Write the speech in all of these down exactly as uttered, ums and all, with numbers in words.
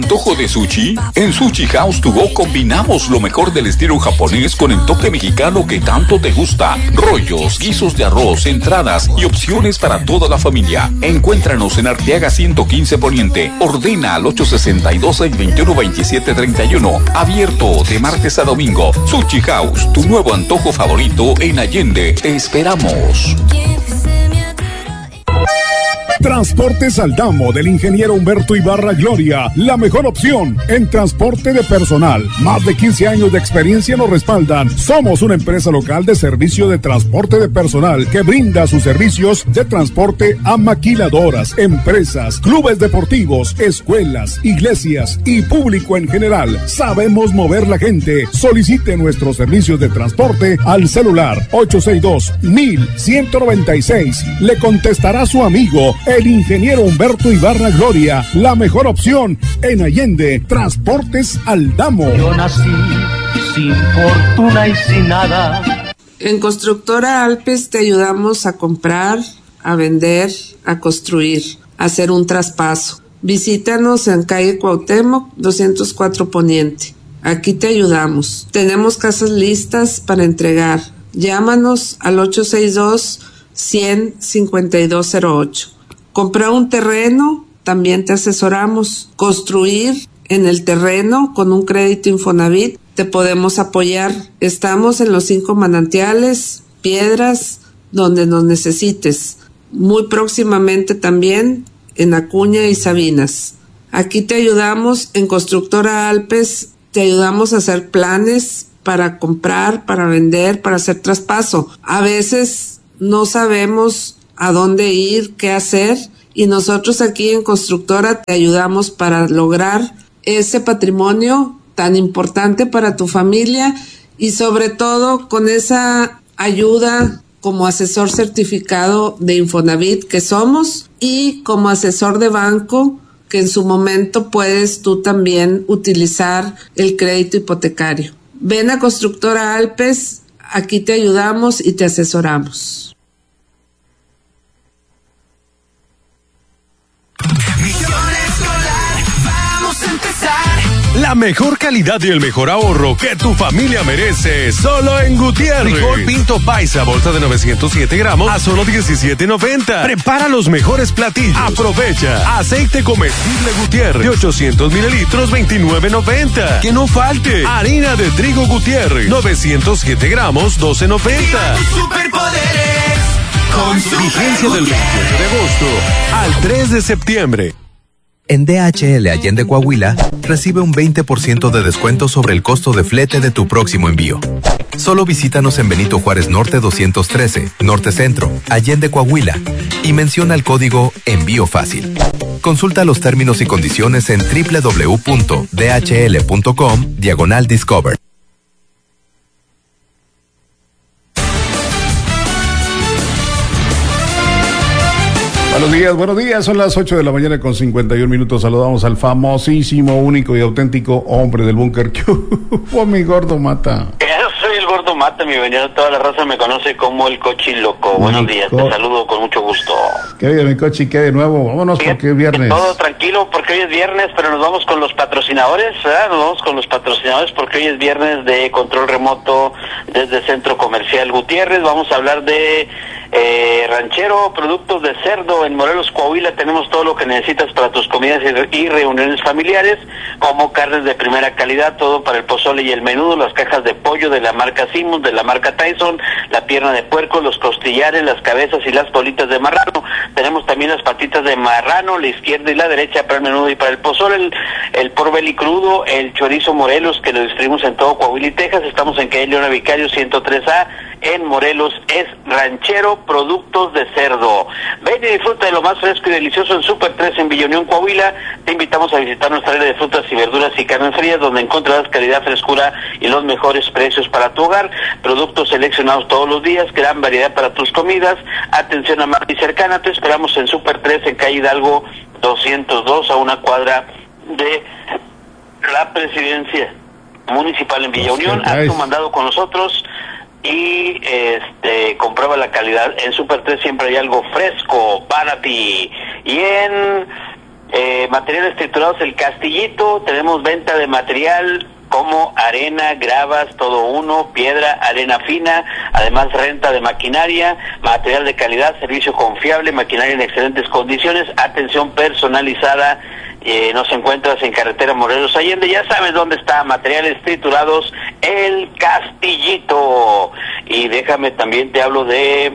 ¿Antojo de sushi? En Sushi House to Go combinamos lo mejor del estilo japonés con el toque mexicano que tanto te gusta. Rollos, guisos de arroz, entradas y opciones para toda la familia. Encuéntranos en Arteaga ciento quince Poniente. Ordena al ocho seis dos, seis dos uno, dos siete tres uno. Abierto de martes a domingo. Sushi House, tu nuevo antojo favorito en Allende. Te esperamos. Transportes Aldamo del ingeniero Humberto Ibarra Gloria, la mejor opción en transporte de personal. Más de quince años de experiencia nos respaldan. Somos una empresa local de servicio de transporte de personal que brinda sus servicios de transporte a maquiladoras, empresas, clubes deportivos, escuelas, iglesias y público en general. Sabemos mover la gente. Solicite nuestros servicios de transporte al celular ocho seis dos, mil ciento noventa y seis. Le contestará su amigo el ingeniero Humberto Ibarra Gloria, la mejor opción en Allende. Transportes Aldamo. Yo nací sin fortuna y sin nada. En Constructora Alpes te ayudamos a comprar, a vender, a construir, a hacer un traspaso. Visítanos en calle Cuauhtémoc doscientos cuatro Poniente. Aquí te ayudamos. Tenemos casas listas para entregar. Llámanos al ocho seis dos, cien, cincuenta y dos cero ocho. Comprar un terreno, también te asesoramos. Construir en el terreno con un crédito Infonavit, te podemos apoyar. Estamos en los cinco manantiales, Piedras, donde nos necesites. Muy próximamente también en Acuña y Sabinas. Aquí te ayudamos en Constructora Alpes, te ayudamos a hacer planes para comprar, para vender, para hacer traspaso. A veces no sabemos a dónde ir, qué hacer, y nosotros aquí en Constructora te ayudamos para lograr ese patrimonio tan importante para tu familia y sobre todo con esa ayuda como asesor certificado de Infonavit que somos y como asesor de banco que en su momento puedes tú también utilizar el crédito hipotecario. Ven a Constructora Alpes, aquí te ayudamos y te asesoramos. La mejor calidad y el mejor ahorro que tu familia merece, solo en Gutiérrez. Frijol Pinto Paisa, bolsa de novecientos siete gramos a solo diecisiete noventa. Prepara los mejores platillos. Aprovecha. Aceite comestible Gutiérrez de ochocientos mililitros, veintinueve noventa. Que no falte. Harina de trigo Gutiérrez, novecientos siete gramos, doce noventa. Superpoderes con Vigencia del veintiocho de agosto al tres de septiembre. En D H L Allende Coahuila, recibe un veinte por ciento de descuento sobre el costo de flete de tu próximo envío. Solo visítanos en Benito Juárez Norte doscientos trece, Norte Centro, Allende Coahuila, y menciona el código Envío Fácil. Consulta los términos y condiciones en doble u doble u doble u punto d h l punto com diagonal discover. Buenos días, buenos días, son las ocho de la mañana con cincuenta y un minutos. Saludamos al famosísimo, único y auténtico hombre del búnker. Fue mi Gordo Mata. Yo soy el Gordo Mata, mi venido, toda la raza me conoce como el Cochiloco. Buenos días, te saludo con mucho gusto. ¿Qué vida, mi Cochi? ¿Qué de nuevo? Vámonos Fíjate, porque es viernes. Todo tranquilo porque hoy es viernes, pero nos vamos con los patrocinadores, ¿verdad? Nos vamos con los patrocinadores porque hoy es viernes de control remoto desde Centro Comercial Gutiérrez. Vamos a hablar de eh, ranchero, productos de cerdo en Morelos, Coahuila. Tenemos todo lo que necesitas para tus comidas y, y reuniones familiares, como carnes de primera calidad, todo para el pozole y el menudo, las cajas de pollo de la marca Simmons, de la marca Tyson, la pierna de puerco, los costillares, las cabezas y las bolitas de marrano. Tenemos también las patitas de marrano, la izquierda y la derecha para el menudo y para el pozole, el, el porvelí crudo, el chorizo Morelos, que lo distribuimos en todo Coahuila y Texas. Estamos en calle Leona Vicario ciento tres A, en Morelos. Es ranchero, productos de cerdo. Ven y disfruta de lo más fresco y delicioso en Super tres en Villa Unión, Coahuila. Te invitamos a visitar nuestra área de frutas y verduras y carnes frías, donde encontrarás calidad, frescura y los mejores precios para tu hogar. Productos seleccionados todos los días, gran variedad para tus comidas. Atención amable y cercana, te esperamos en Super tres en calle Hidalgo doscientos dos, a una cuadra de la Presidencia Municipal en Villa Unión. Haz tu mandado con nosotros y este comprueba la calidad. En Super tres siempre hay algo fresco para ti. Y en Eh, materiales triturados El Castillito, tenemos venta de material como arena, gravas, todo uno, piedra, arena fina, además renta de maquinaria, material de calidad, servicio confiable, maquinaria en excelentes condiciones, atención personalizada. Eh, nos encuentras en carretera Morelos Allende, ya sabes dónde está, materiales triturados El Castillito. Y déjame también te hablo de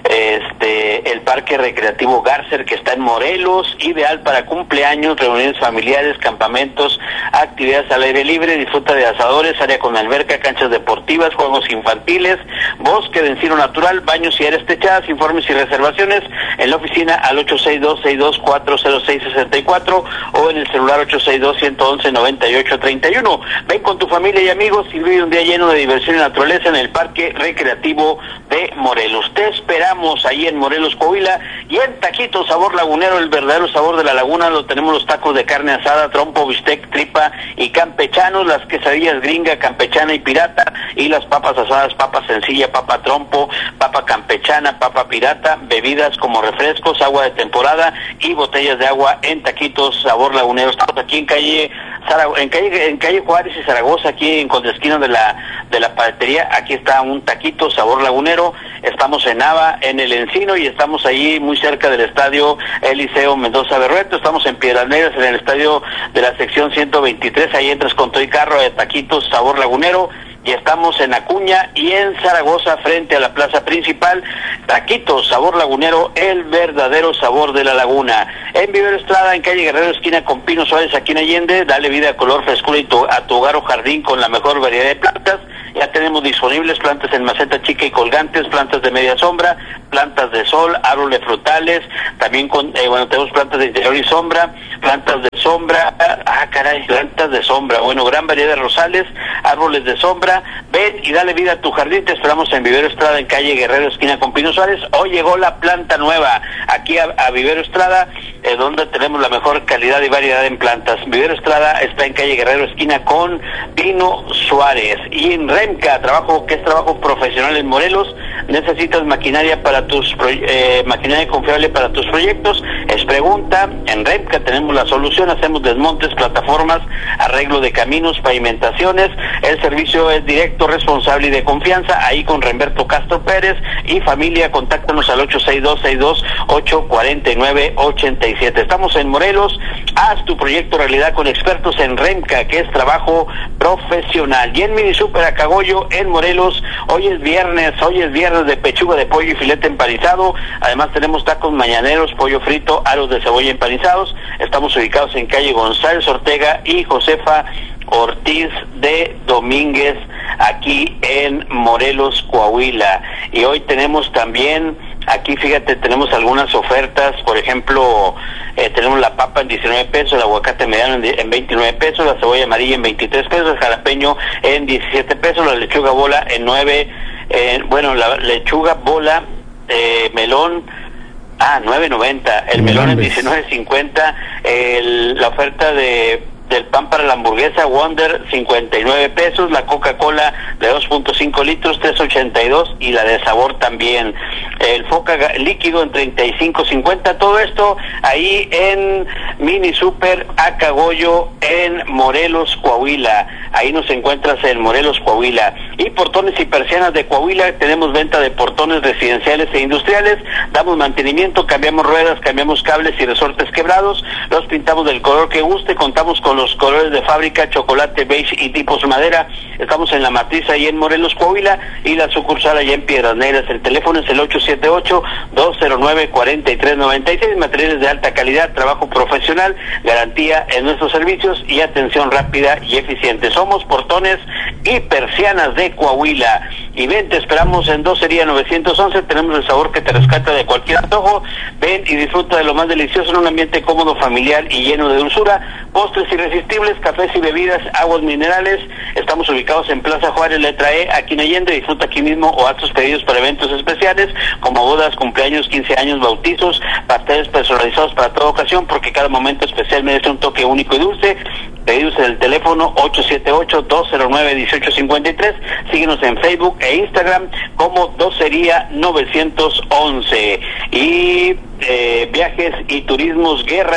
este el Parque Recreativo Garcer, que está en Morelos, ideal para cumpleaños, reuniones familiares, campamentos, actividades al aire libre, disfruta de asadores, área con alberca, canchas deportivas, juegos infantiles, bosque de encino natural, baños y áreas techadas. Informes y reservaciones en la oficina al ocho seis dos, seis dos cuatro, cero seis seis cuatro o en el celular ocho seis dos, uno uno uno, nueve ocho tres uno. Ven con tu familia y amigos y vive un día lleno de diversión y naturaleza en el Parque Recreativo de Morelos. Te esperamos ahí en Morelos, Coahuila, y en Taquitos Sabor Lagunero, el verdadero sabor de la laguna. Lo tenemos los tacos de carne asada, trompo, bistec, tripa y campechanos, las quesadillas gringa, campechana y pirata, y las papas asadas, papa sencilla, papa trompo, papa campechana, papa pirata, bebidas como refrescos, agua de temporada y botellas de agua en Taquitos Sabor Lagunero. Estamos aquí en calle Zaragoza, en calle en calle Juárez y Zaragoza, aquí en Condesquino de la de la paletería. Aquí está un Taquito Sabor Lagunero. Estamos en Nava, en el Encino, y estamos ahí muy cerca del estadio Eliseo Mendoza Berrueto. Estamos en Piedras Negras, en el estadio de la sección ciento veintitrés. Ahí entras con todo y carro de Taquitos Sabor Lagunero. Y estamos en Acuña y en Zaragoza, frente a la plaza principal. Taquitos Sabor Lagunero, el verdadero sabor de la laguna. En Vivero Estrada, en calle Guerrero, esquina con Pino Suárez, aquí en Allende. Dale vida, color, frescura y tu, a tu hogar o jardín con la mejor variedad de plantas. Ya tenemos disponibles plantas en maceta chica y colgantes, plantas de media sombra, plantas de sol, árboles frutales, también con, eh, bueno, tenemos plantas de interior y sombra, plantas de sombra, ah, caray, plantas de sombra, bueno, gran variedad de rosales, árboles de sombra. Ven y dale vida a tu jardín. Te esperamos en Vivero Estrada, en calle Guerrero, esquina con Pino Suárez. Hoy llegó la planta nueva aquí a, a Vivero Estrada, eh, donde tenemos la mejor calidad y variedad en plantas. Vivero Estrada está en calle Guerrero, esquina con Pino Suárez. Y en Remca, trabajo que es trabajo profesional en Morelos. Necesitas maquinaria para tus eh, maquinaria confiable para tus proyectos. Es pregunta. En Remca tenemos la solución. Hacemos desmontes, plataformas, arreglo de caminos, pavimentaciones. El servicio es directo, responsable y de confianza. Ahí con Remberto Castro Pérez y familia. Contáctanos al ocho seis dos, seis dos ocho, cuatro nueve ocho siete. Estamos en Morelos. Haz tu proyecto realidad con expertos en Remca, que es trabajo profesional. Y en Mini Super Acagoyo, en Morelos, hoy es viernes, hoy es viernes de pechuga de pollo y filete empanizado. Además tenemos tacos mañaneros, pollo frito, aros de cebolla empanizados. Estamos ubicados en calle González Ortega y Josefa Ortiz de Domínguez, aquí en Morelos, Coahuila. Y hoy tenemos también, aquí fíjate, tenemos algunas ofertas. Por ejemplo, eh, tenemos la papa en diecinueve pesos, el aguacate mediano en, en veintinueve pesos, la cebolla amarilla en veintitrés pesos, el jalapeño en diecisiete pesos, la lechuga bola en nueve, eh, bueno, la lechuga bola, eh, melón, ah, nueve noventa, el melón en diecinueve cincuenta, el, la oferta de del pan para la hamburguesa Wonder cincuenta y nueve pesos, la Coca-Cola de dos punto cinco litros tres ochenta y dos, y la de sabor también, el Foca líquido en treinta y cinco cincuenta. Todo esto ahí en Mini Super Acagoyo, en Morelos, Coahuila. Ahí nos encuentras en Morelos, Coahuila. Y portones y persianas de Coahuila. Tenemos venta de portones residenciales e industriales. Damos mantenimiento, cambiamos ruedas, cambiamos cables y resortes quebrados. Los pintamos del color que guste. Contamos con los colores de fábrica, chocolate, beige y tipos madera. Estamos en la matriz ahí en Morelos, Coahuila, y la sucursal allá en Piedras Negras. El teléfono es el ocho siete ocho, dos cero nueve, cuatro tres nueve seis. Materiales de alta calidad, trabajo profesional, garantía en nuestros servicios y atención rápida y eficiente. Somos Portones y Persianas de Coahuila. Y ven, te esperamos en Docería novecientos once. Tenemos el sabor que te rescata de cualquier antojo. Ven y disfruta de lo más delicioso en un ambiente cómodo, familiar y lleno de dulzura. Postres irresistibles, cafés y bebidas, aguas minerales. Estamos ubicados en Plaza Juárez, letra E, aquí en Allende. Disfruta aquí mismo o haz tus pedidos para eventos especiales como bodas, cumpleaños, quince años, bautizos, pasteles personalizados para toda ocasión, porque cada momento especial merece un toque único y dulce. Pedidos en el teléfono ocho siete ocho, dos cero nueve, uno ocho cinco tres. Síguenos en Facebook e Instagram como Docería novecientos once. Y eh, Viajes y Turismos Guerra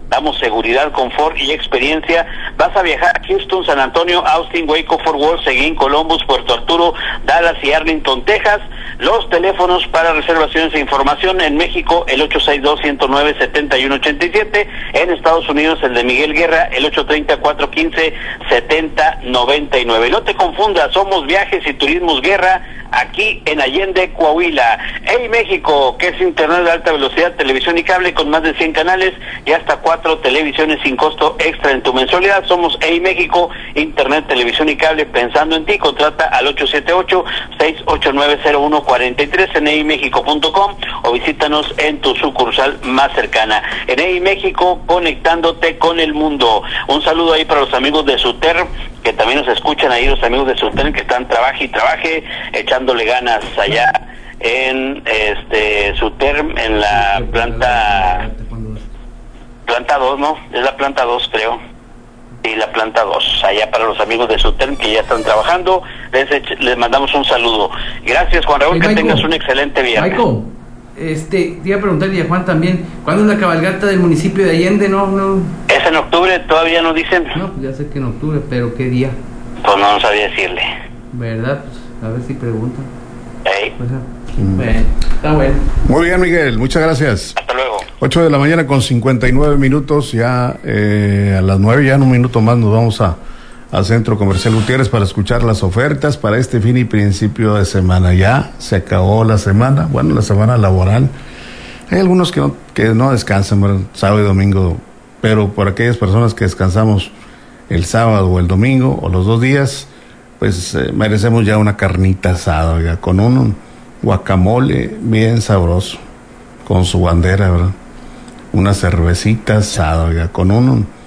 Damos seguridad, confort y experiencia. Vas a viajar a Houston, San Antonio, Austin, Waco, Fort Worth, Seguín, Columbus, Puerto Arturo, Dallas y Arlington, Texas. Los teléfonos para reservaciones e información: en México el ocho seis dos, uno cero nueve, siete uno ocho siete, en Estados Unidos el de Miguel Guerra, el ocho tres cero, cuatro uno cinco, siete cero nueve nueve. No te confundas, somos Viajes y Turismos Guerra, aquí en Allende, Coahuila. Hey México, que es internet de alta velocidad, televisión y cable con más de cien canales y hasta cuatro televisiones sin costo extra en tu mensualidad. Somos Hey México, internet, televisión y cable, pensando en ti. Contrata al ocho siete ocho, seis ocho nueve, cero uno cuatro tres en hey mexico punto com o visítanos en tu sucursal más cercana. En Hey México, conectándote con el mundo. Un saludo ahí para los amigos de Suter, que también nos escuchan ahí, los amigos de Suter que están trabaje y trabaje, echándole ganas allá en este Suter, en la planta planta dos, ¿no? Es la planta dos, creo. Sí, la planta dos, allá para los amigos de Suter que ya están trabajando, les, les mandamos un saludo. Gracias, Juan Raúl, hey, que Michael, tengas un excelente viernes. Michael, este, te iba a preguntarle a Juan también, ¿cuándo es la cabalgata del municipio de Allende? No, no. Es en octubre, todavía no dicen. No, pues ya sé que en octubre, pero ¿qué día? Pues no, no sabía decirle. ¿Verdad? Pues a ver si preguntan. Hey. Pues, bueno, está bueno. Muy bien, Miguel, muchas gracias. Hasta luego. ocho de la mañana con cincuenta y nueve minutos, ya eh, a las nueve, ya en un minuto más nos vamos a al Centro Comercial Gutiérrez para escuchar las ofertas para este fin y principio de semana. Ya se acabó la semana, bueno, la semana laboral. Hay algunos que no, que no descansan, ¿verdad? Sábado y domingo, pero por aquellas personas que descansamos el sábado o el domingo o los dos días, pues eh, merecemos ya una carnita asada, ¿verdad? Con un guacamole bien sabroso, con su bandera, ¿verdad? Una cervecita asada, ¿verdad? Con un